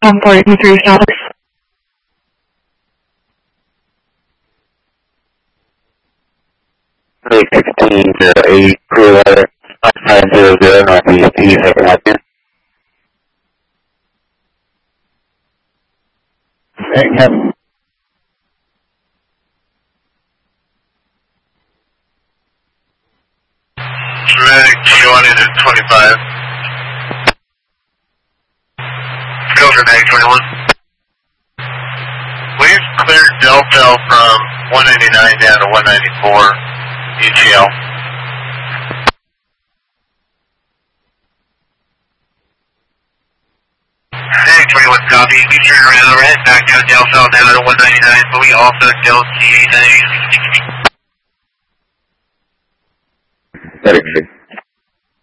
143 South. Three 1608 crew letter 900 Northeast East, how can I help you? Yep. Dramatic 21 25. Go for Dramatic 21. We've cleared Delta from 199 down to 194 EGL. Dramatic 21 copy. We turn around, right back down Delta down to 199, but we also don't see anything.